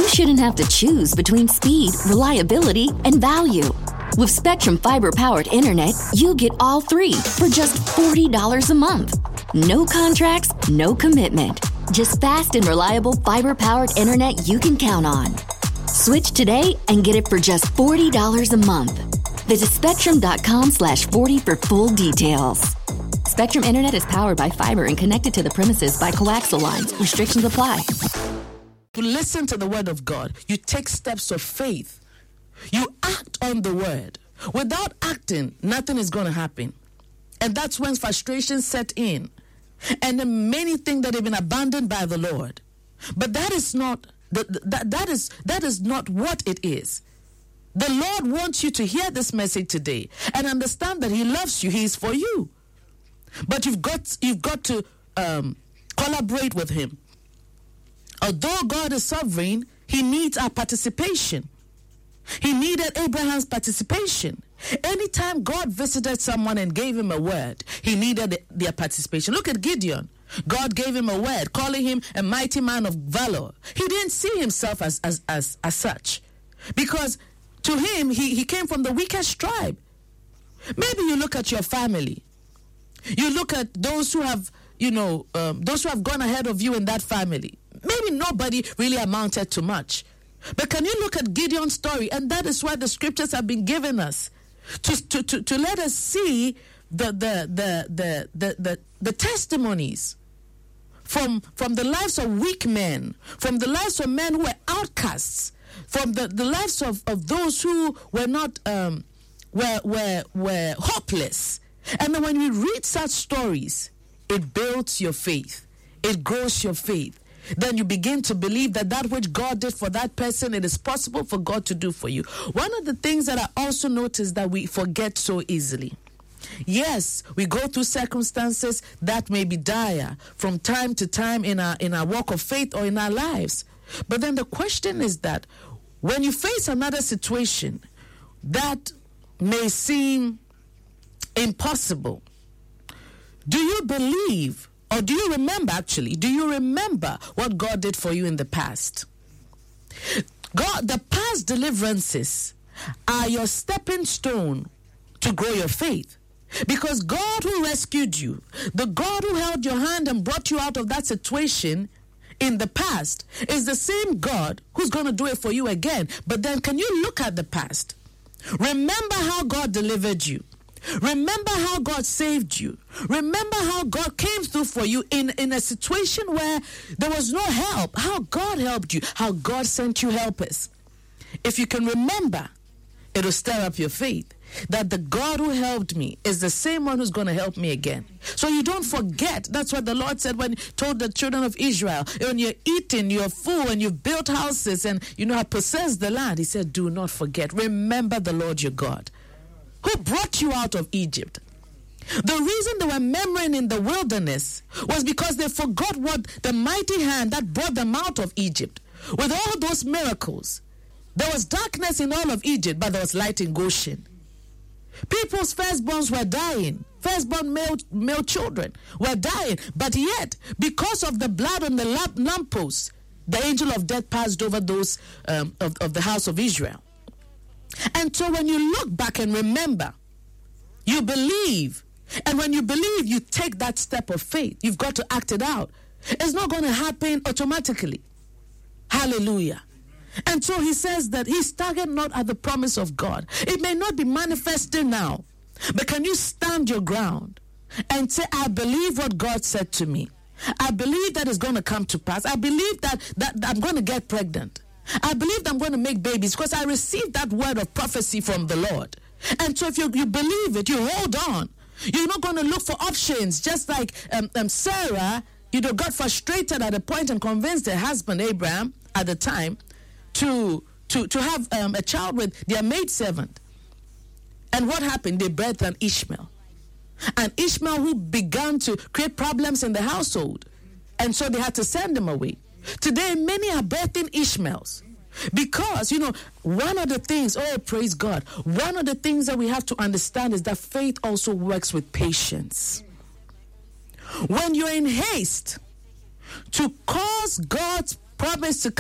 shouldn't have to choose between speed, reliability, and value. With Spectrum Fiber-powered internet, you get all three for just $40 a month. No contracts, no commitment. Just fast and reliable fiber-powered internet you can count on. Switch today and get it for just $40 a month. Visit spectrum.com/40 for full details. Spectrum Internet is powered by fiber and connected to the premises by coaxial lines. Restrictions apply. To listen to the word of God, you take steps of faith. You act on the word. Without acting, nothing is going to happen. And that's when frustration set in. And then many think that they've been abandoned by the Lord. But that is not that is not what it is. The Lord wants you to hear this message today and understand that He loves you. He is for you. But you've got to collaborate with Him. Although God is sovereign, He needs our participation. He needed Abraham's participation. Anytime God visited someone and gave him a word, He needed their participation. Look at Gideon. God gave him a word, calling him a mighty man of valor. He didn't see himself as such, because to him, he came from the weakest tribe. Maybe you look at your family. You look at those who have, those who have gone ahead of you in that family. Maybe nobody really amounted to much. But can you look at Gideon's story? And that is why the scriptures have been given us to let us see the testimonies from the lives of weak men, from the lives of men who were outcasts, from the lives of those who were not were hopeless. And then when you read such stories, it builds your faith. It grows your faith. Then you begin to believe that which God did for that person, it is possible for God to do for you. One of the things that I also notice that we forget so easily. Yes, we go through circumstances that may be dire from time to time in our walk of faith or in our lives. But then the question is that when you face another situation that may seem impossible, do you believe, or do you remember what God did for you in the past? The past deliverances are your stepping stone to grow your faith. Because God who rescued you, the God who held your hand and brought you out of that situation in the past, is the same God who's going to do it for you again. But then can you look at the past? Remember how God delivered you. Remember how God saved you. Remember how God came through for you in a situation where there was no help. How God helped you. How God sent you helpers. If you can remember, it'll stir up your faith that the God who helped me is the same one who's going to help me again. So you don't forget. That's what the Lord said when He told the children of Israel. When you're eating, you're full, and you've built houses and have possessed the land. He said, do not forget. Remember the Lord your God, who brought you out of Egypt. The reason they were murmuring in the wilderness was because they forgot what the mighty hand that brought them out of Egypt. With all those miracles, there was darkness in all of Egypt, but there was light in Goshen. People's firstborns were dying. Firstborn male children were dying. But yet, because of the blood on the lampposts, the angel of death passed over those of the house of Israel. And so when you look back and remember, you believe. And when you believe, you take that step of faith. You've got to act it out. It's not going to happen automatically. Hallelujah. And so he says that he staggered not at the promise of God. It may not be manifesting now, but can you stand your ground and say, I believe what God said to me. I believe that it's going to come to pass. I believe that I'm going to get pregnant. I believe that I'm going to make babies because I received that word of prophecy from the Lord. And so if you believe it, you hold on. You're not going to look for options, just like Sarah, got frustrated at a point and convinced her husband, Abraham, at the time, to have a child with their maidservant. And what happened? They birthed an Ishmael. An Ishmael who began to create problems in the household. And so they had to send him away. Today, many are birthing Ishmaels. Because, one of the things, praise God, one of the things that we have to understand is that faith also works with patience. When you're in haste to cause God's promise to